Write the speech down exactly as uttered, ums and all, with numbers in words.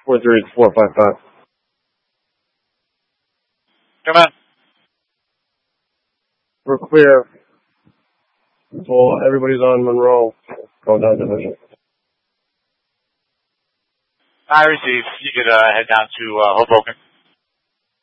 four three four five five. Come on. We're clear. Well, everybody's on Monroe. Going down division. I receive. You could uh, head down to uh, Hoboken.